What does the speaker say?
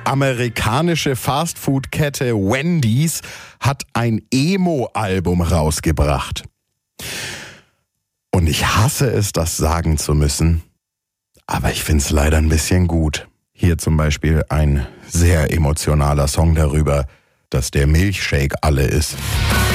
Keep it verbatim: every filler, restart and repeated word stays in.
amerikanische Fastfood-Kette Wendy's hat ein Emo-Album rausgebracht. Und ich hasse es, das sagen zu müssen, aber ich finde es leider ein bisschen gut. Hier zum Beispiel ein sehr emotionaler Song darüber, dass der Milchshake alle ist.